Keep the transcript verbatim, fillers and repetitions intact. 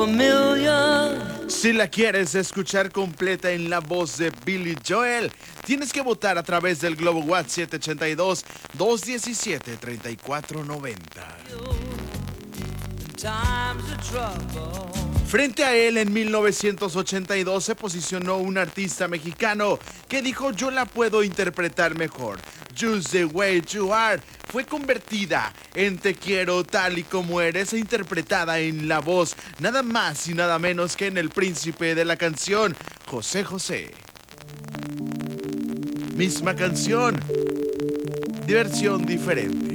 Si la quieres escuchar completa en la voz de Billy Joel, tienes que votar a través del Globo WhatsApp siete ocho dos, dos uno siete, tres cuatro nueve cero. Frente a él en mil novecientos ochenta y dos se posicionó un artista mexicano que dijo: yo la puedo interpretar mejor. Just the Way You Are fue convertida en Te Quiero Tal y Como Eres e interpretada en la voz nada más y nada menos que en el príncipe de la canción, José José. Misma canción, diversión diferente.